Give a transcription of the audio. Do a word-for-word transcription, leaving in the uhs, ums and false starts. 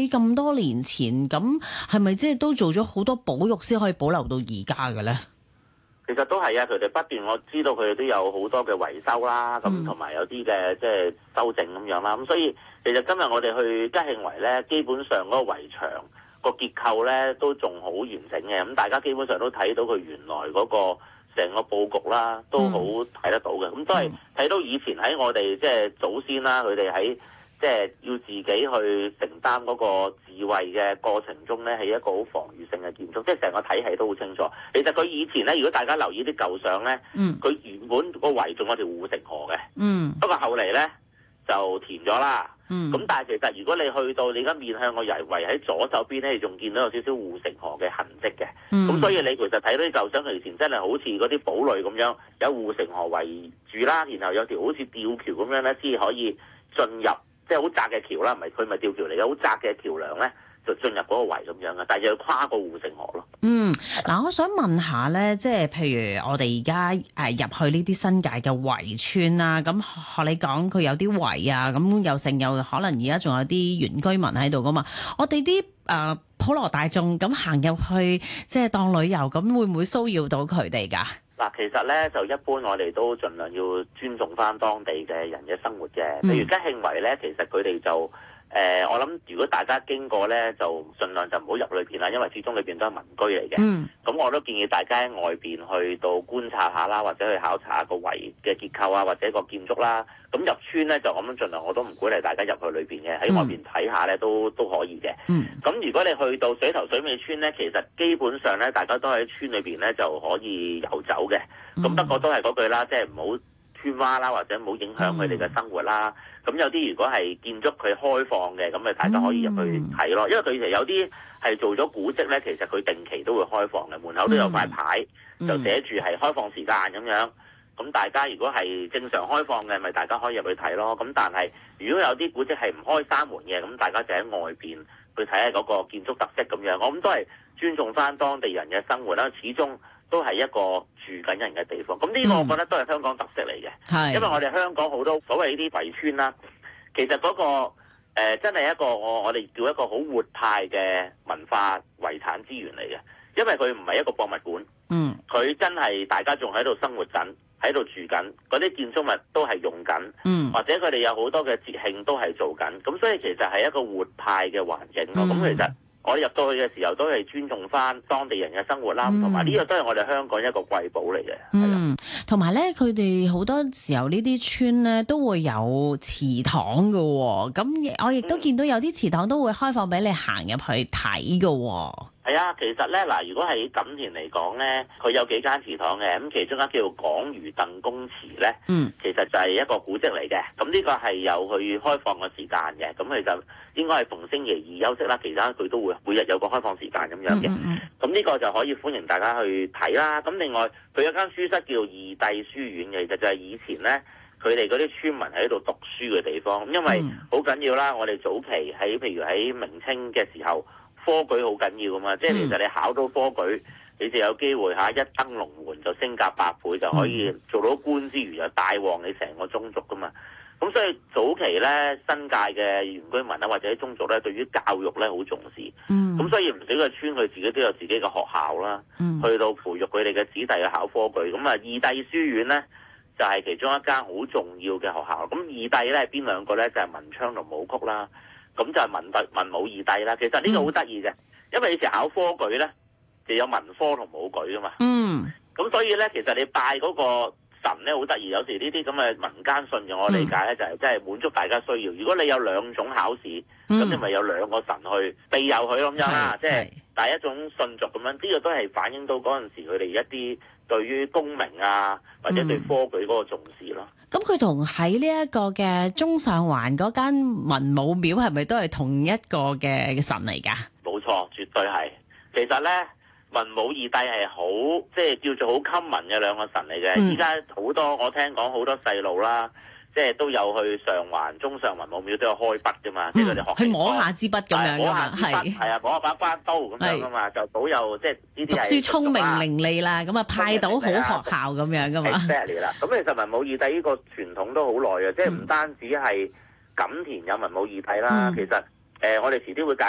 咁多年前，咁係咪即係都做咗好多保育先可以保留到而家嘅咧？ 其實都係啊，佢哋不斷，我知道佢哋都有好多嘅維修啦，咁同埋有啲嘅即係修正咁樣啦。咁所以其實今日我哋去嘉慶圍咧，基本上嗰個圍牆個結構咧都仲好完整嘅。咁大家基本上都睇到佢原來嗰個成個佈局啦，都好睇得到嘅。咁都係睇到以前喺我哋即係祖先啦，佢哋喺即係要自己去承擔嗰個智慧嘅過程中咧，係一個好防禦性嘅建築，即係成個體系都好清楚。其實佢以前咧，如果大家留意啲舊相咧，佢、嗯、原本個圍仲有條護城河嘅，嗯、不過後嚟咧就填咗啦。咁、嗯、但係其實如果你去到你而家面向個圍圍喺左手邊咧，你仲見到有少少護城河嘅痕跡嘅。咁、嗯、所以你其實睇到啲舊相，佢以前真係好似嗰啲堡壘咁樣，有護城河圍住啦，然後有條好似吊橋咁樣咧，先可以進入。即係好窄嘅橋啦，唔係佢咪吊橋嚟嘅，好窄嘅橋梁咧就進入嗰個圍咁樣嘅，但係要跨過護城河咯。嗯， 嗱，我想問下咧，即係譬如我哋而家誒入去呢啲新界嘅圍村啦，咁學你講佢有啲圍啊，咁又剩有可能而家仲有啲原居民喺度噶嘛，我哋啲誒普羅大眾咁行入去即係當旅遊，咁會唔會騷擾到佢哋㗎？ 嗱，其實咧就一般我哋都盡量要尊重翻當地嘅人嘅生活嘅。譬如嘉慶圍咧，其實佢哋就誒、呃，我諗如果大家經過咧，就盡量就唔好入裏邊啦，因為始終裏邊都係民居嚟嘅。咁、嗯、我都建議大家喺外邊去到觀察下啦，或者去考察下個圍嘅結構啊，或者個建築啦。咁入村咧就咁樣盡量，我都唔鼓勵大家入去裏邊嘅，喺外邊睇下咧都都可以嘅。咁、嗯、如果你去到水頭水尾村咧，其實基本上咧大家都喺村裏邊咧就可以遊走嘅。咁、嗯、不過都係嗰句啦，即係唔好穿蛙啦，或者唔好影響佢哋嘅生活啦。咁、嗯、有啲如果係建築佢開放嘅，咁咪大家可以入去睇咯。因為佢其實有啲係做咗古蹟咧，其實佢定期都會開放嘅，門口都有塊牌，嗯、就寫住係開放時間咁樣。咁大家如果係正常開放嘅，咪大家可以入去睇咯。咁但係如果有啲古蹟係唔開山門嘅，咁大家就喺外邊去睇下嗰個建築特色咁樣。我諗都係尊重翻當地人嘅生活啦。始終都係一個住緊人嘅地方。咁呢個我覺得都係香港特色嚟嘅。係、嗯，因為我哋香港好多所謂呢啲圍村啦，其實嗰、嗰個、呃、真係一個我我哋叫一個好活態嘅文化遺產資源嚟嘅。因為佢唔係一個博物館，嗯，佢真係大家仲喺度生活緊。喺度住緊，嗰啲建築物都係用緊，嗯、或者佢哋有好多嘅節慶都係做緊，咁所以其實係一個活態嘅環境咯。咁、嗯、其實我入到去嘅時候都係尊重翻當地人嘅生活啦，同埋呢個都係我哋香港一個瑰寶嚟嘅。 嗯，同埋咧，佢哋好多時候呢啲村咧都會有祠堂嘅喎，咁我亦都見到有啲祠堂都會開放俾你行入去睇嘅喎。 係啊，其實咧嗱，如果喺錦田嚟講咧，佢有幾間祠堂嘅，咁其中一間叫做廣餘鄧公祠咧，嗯，其實就係一個古蹟嚟嘅，咁呢個係有佢開放嘅時間嘅，咁佢就應該係逢星期二休息啦，其他佢都會每日有個開放時間咁樣嘅，咁呢、嗯嗯、個就可以歡迎大家去睇啦。咁另外佢有間書室叫做義帝書院嘅，其實就係以前咧佢哋嗰啲村民喺度讀書嘅地方，因為好緊要啦，我哋早期喺譬如喺明清嘅時候。科舉好緊要噶嘛，即係其實你考到科舉，你就有機會嚇一登龍門就升格百倍，就可以做到官之餘又帶旺你成個宗族噶嘛。咁所以早期咧，新界嘅原居民啊或者宗族咧，對於教育咧好重視。嗯。咁所以唔少嘅村佢自己都有自己嘅學校啦，嗯、去到培育佢哋嘅子弟去考科舉。咁啊，義帝書院咧就係、是、其中一間好重要嘅學校。咁義帝咧係邊兩個咧？就係、是、文昌同武曲啦。咁就係文帝、文武二帝啦。其實呢個好得意嘅，因為以前考科舉咧，就有文科同武舉噶嘛。嗯。咁所以咧，其實你拜嗰個神咧好得意。有時呢啲咁嘅民間信仰，我理解咧就係即係滿足大家需要。如果你有兩種考試，咁、嗯、你咪有兩個神去庇佑佢咁樣啦。即係第一種信俗咁樣，呢、這個都係反映到嗰陣時佢哋一啲對於功名啊，或者對科舉嗰個重視咯。 咁佢同喺呢一個嘅中上環嗰間文武廟係咪都係同一個嘅神嚟㗎？ 冇錯，絕對係。其實咧，文武二帝係好即係叫做好 common 嘅兩個神嚟嘅。依家好多我聽講好多細路啦，即係都有去上環中上文武廟都有開筆㗎嘛，嗯、即係佢哋學去摸下支筆咁樣㗎嘛， 係係啊，摸下把關刀咁樣㗎嘛，就保佑即係呢啲讀書聰明伶俐啦，咁啊派到好學校咁樣㗎嘛。 exactly 啦，咁其實文武二帝呢個傳統都好耐嘅，即係唔單止係錦田有文武二帝啦，嗯、其實誒、呃、我哋遲啲會介